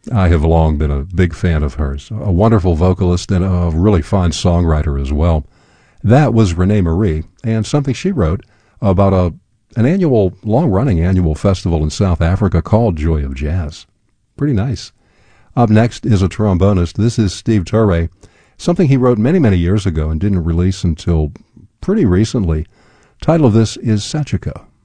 I have long been a big fan of hers. A wonderful vocalist and a really fine songwriter as well. That was Renee Marie, and something she wrote about an annual, long-running annual festival in South Africa called Joy of Jazz. Pretty nice. Up next is a trombonist. This is Steve Turre, something he wrote many, many years ago and didn't release until pretty recently. Title of this is Sachiko.